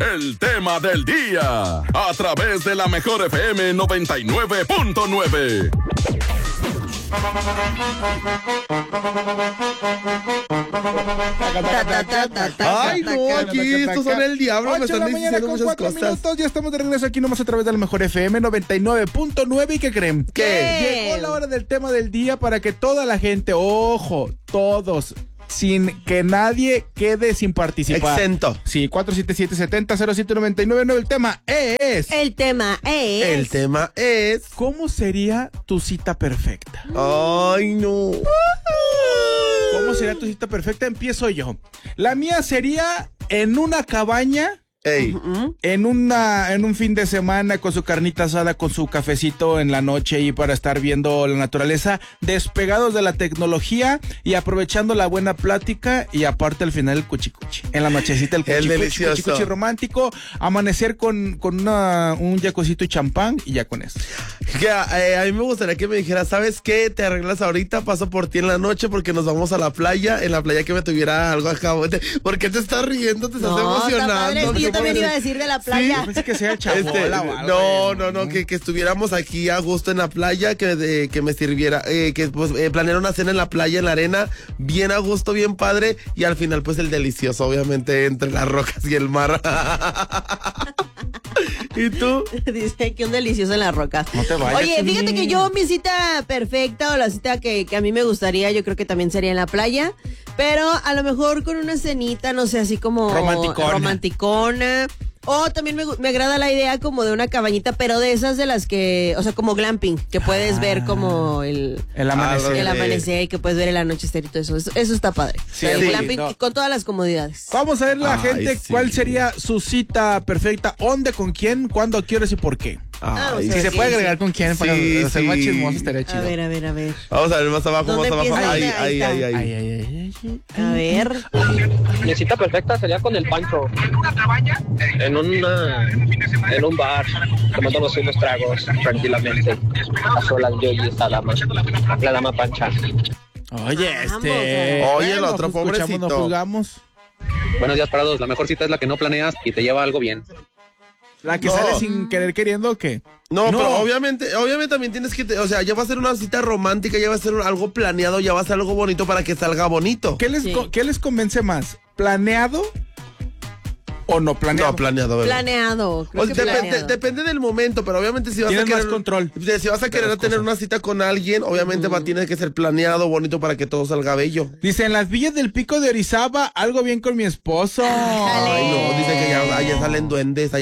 el tema del día, a través de la mejor FM 99.9. Ay, no, aquí estos son el diablo. Me están diciendo muchas cosas. Ya estamos de regreso aquí nomás a través de la mejor FM 99.9. ¿Y qué creen? ¿Qué? Llegó la hora del tema del día para que toda la gente, ojo, todos, sin que nadie quede sin participar. Exento. Sí, 477-70-0799. El tema es... El tema es... ¿Cómo sería tu cita perfecta? Ay, no. ¿Cómo sería tu cita perfecta? Empiezo yo. La mía sería en una cabaña... Ey. En un fin de semana con su carnita asada, con su cafecito en la noche y para estar viendo la naturaleza, despegados de la tecnología y aprovechando la buena plática y aparte al final el cuchicuchi. En la nochecita el cuchicuchi romántico, amanecer con un jacuzito y champán y ya con eso. A mí me gustaría que me dijeras, ¿sabes qué? Te arreglas ahorita, paso por ti en la noche porque nos vamos a la playa, en la playa que me tuviera algo acá. ¿Por qué te estás riendo? Te estás emocionando. Yo también iba a decir de la playa. Sí, pensé que sea chabola o algo. No, que estuviéramos aquí a gusto en la playa, que me sirviera, que pues planear una cena en la playa, en la arena, bien a gusto, bien padre, y al final pues el delicioso, obviamente, entre las rocas y el mar. ¿Y tú? Dice que un delicioso en las rocas. No te vayas. Oye, fíjate que yo mi cita perfecta o la cita que a mí me gustaría, yo creo que también sería en la playa, pero a lo mejor con una cenita, no sé, así como romanticona. O también me agrada la idea como de una cabañita, pero de esas de las que, o sea, como glamping, que puedes ver como el amanecer y que puedes ver el anochecer y todo eso. Eso está padre. Sí, el sí, glamping con todas las comodidades. Vamos a ver la gente sí. cuál sería su cita perfecta, dónde, con quién, cuándo, a qué horas y por qué. Ay, Si se puede agregar con quién para hacer más chismoso, estaría chido. A ver. Vamos a ver más abajo, ¿Dónde empieza? Ahí. A ver. Mi cita perfecta sería con el Pancho. En un bar, tomándonos unos tragos tranquilamente. A solas yo y esta dama. La dama Pancha. Oye, Oye, el otro pues, escuchamos, pobrecito. no juzgamos. Buenos días, parados. La mejor cita es la que no planeas y te lleva algo bien. ¿La que sale sin querer queriendo o qué? No, pero obviamente también tienes que, o sea, ya va a ser una cita romántica, ya va a ser algo planeado, ya va a ser algo bonito para que salga bonito. ¿Qué les convence más? ¿Planeado o no planeado? No, planeado, ¿verdad? Planeado. O sea, depende del momento, pero obviamente si vas a querer más control. Si vas a querer tener una cita con alguien, obviamente tiene que ser planeado, bonito para que todo salga bello. Dice, en las villas del Pico de Orizaba, algo bien con mi esposo. Ay, no, dice que allá salen duendes.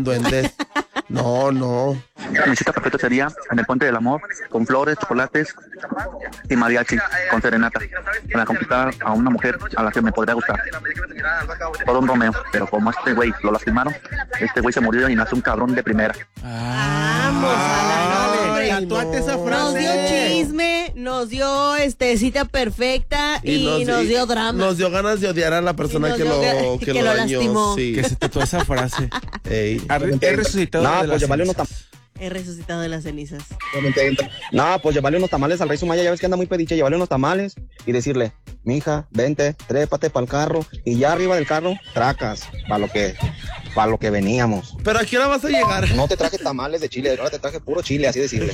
No. Mi cita perfecta sería en el Puente del Amor, con flores, chocolates y mariachi, con serenata, para conquistar a una mujer a la que me podría gustar. Todo un Romeo, pero como este güey lo lastimaron, este güey se murió y nació un cabrón de primera. Vamos a la nombre. Tatuate esa frase. Nos dio chisme, nos dio cita perfecta y nos dio drama. Nos dio ganas de odiar a la persona que lo dañó, lastimó. sí. Que se tatuó esa frase. Ey. He resucitado de las cenizas. He resucitado de las cenizas. No, pues llevarle unos tamales al Rey Sumaya, ya ves que anda muy pediche, llevarle unos tamales y decirle, mija, vente, trépate para el carro y ya arriba del carro, tracas, para lo que veníamos. Pero ¿a qué hora vas a llegar? No te traje tamales de chile, ahora te traje puro chile, así decirle.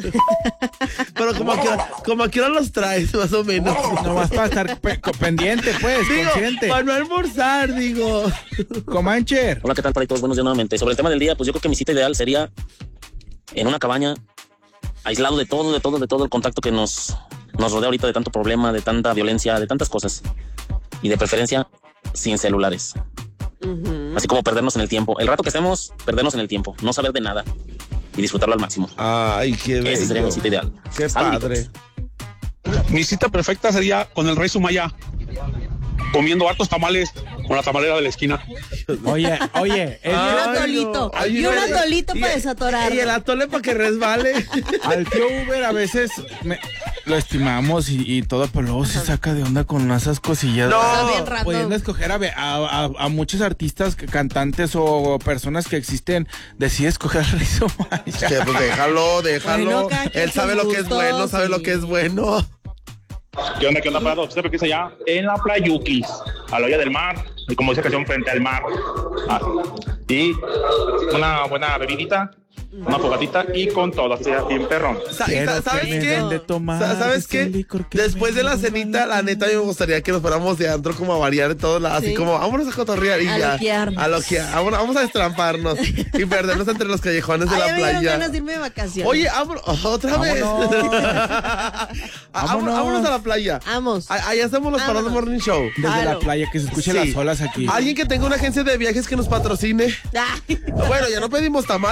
Pero como a qué hora los traes, más o menos. No vas para estar pendiente, pues, consciente. Para no almorzar, digo. Comancher. Hola, ¿qué tal, paritos? Buenos días nuevamente. Sobre el tema del día, pues yo creo que mi cita ideal sería en una cabaña, aislado de todo el contacto que nos rodea ahorita, de tanto problema, de tanta violencia, de tantas cosas. Y de preferencia, sin celulares. Así como perdernos en el tiempo. El rato que estemos, perdernos en el tiempo. No saber de nada. Y disfrutarlo al máximo. Ay, qué bello. Ese sería mi cita ideal. Qué padre. Mi cita perfecta sería con el Rey Sumaya, comiendo hartos tamales con la tamalera de la esquina. Oye. Y un atolito. Y un atolito para desatorar. Y el atole para que resbale. Al tío Uber a veces lo estimamos y todo, pero luego se saca de onda con esas cosillas. No, pudiendo escoger a muchos artistas, cantantes o personas que existen, decide escoger a Rey Sumaya. Que pues déjalo. Bueno, Él sabe lo que es bueno, sabe lo que es bueno. ¿Qué onda, parados? Usted porque es allá en la Playuquis. a la orilla del mar, y como dice la canción, frente al mar. Y una buena bebidita, una fogatita y con todo, así bien perrón. ¿Sabes qué? ¿Sabes qué? Después de la cenita, la neta, a mí me gustaría que nos fuéramos de antro como a variar todo, así como vámonos a cotorrear y a loquear. Vamos a destramparnos y perdernos entre los callejones de la playa. Ganas de irme de vacaciones. Oye, otra vez. Vámonos a la playa. Vamos. Ahí hacemos los Parados Morning Show. Desde la playa, que se escuchen las olas aquí. Alguien que tenga una agencia de viajes que nos patrocine. Bueno, ya no pedimos tamal.